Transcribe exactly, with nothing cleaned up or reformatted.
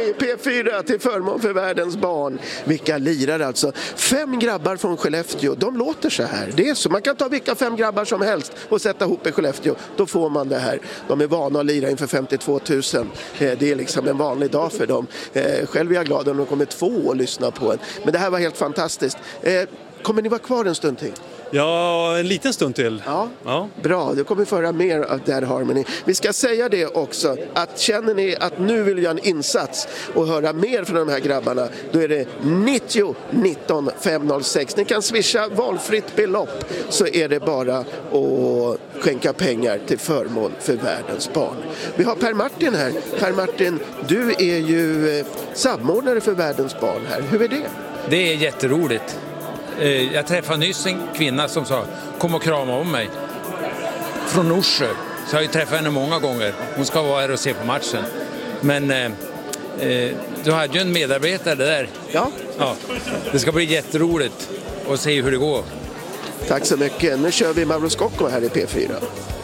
i P fyra till förmån för världens barn. Vilka lirar alltså. Fem grabbar från Skellefteå, de låter så här. Det är så, man kan ta vilka fem grabbar som helst och sätta ihop i Skellefteå. Då får man det här. De är vana att lira inför femtiotvå tusen. Det är liksom en vanlig dag för dem. Själv är jag glad om de kommer två och lyssna på en. Men det här var helt fantastiskt. Kommer ni vara kvar en stund till? Ja, en liten stund till. Ja, ja. Bra. Du kommer föra mer av Dead Harmony. Vi ska säga det också, att känner ni att nu vill göra en insats och höra mer från de här grabbarna, då är det nittio nitton femhundrasex. Ni kan swisha valfritt belopp, så är det bara att skänka pengar till förmån för världens barn. Vi har Per Martin här. Per Martin, du är ju samordnare för världens barn här. Hur är det? Det är jätteroligt. Jag träffade nyss en kvinna som sa, kom och krama om mig. Från Norsjö. Så jag har ju träffat henne många gånger. Hon ska vara här och se på matchen. Men eh, du hade ju en medarbetare där. Ja. Ja. Det ska bli jätteroligt att se hur det går. Tack så mycket. Nu kör vi Mauro Scocco här i P fyra.